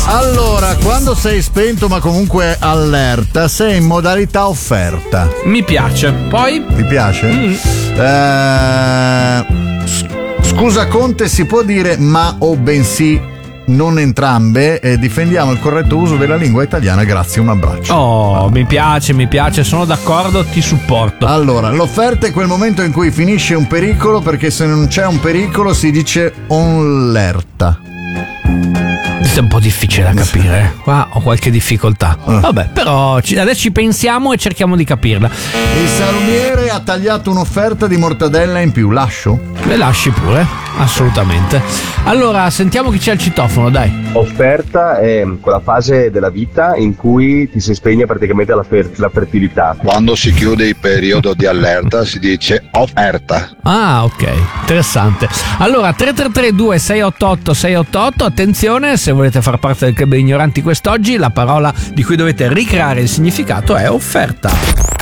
Allora, quando sei spento ma comunque allerta, sei in modalità offerta. Mi piace. Poi? Ti piace? Scusa Conte, si può dire ma o bensì? Non entrambe, difendiamo il corretto uso della lingua italiana, grazie, un abbraccio. Oh, mi piace, sono d'accordo, ti supporto. Allora, l'offerta è quel momento in cui finisce un pericolo, perché se non c'è un pericolo si dice onlerta. Questo è un po' difficile da capire. Qua ho qualche difficoltà. Vabbè, però adesso ci pensiamo e cerchiamo di capirla. Il salumiere ha tagliato un'offerta di mortadella in più, lascio? Le lasci pure, assolutamente. Allora, sentiamo chi c'è al citofono, dai. Offerta è quella fase della vita in cui ti si spegne praticamente la fertilità. Quando si chiude il periodo di allerta si dice offerta. Ah, ok, interessante. Allora, 333 688 688, attenzione, se volete far parte del club degli ignoranti quest'oggi, la parola di cui dovete ricreare il significato è offerta.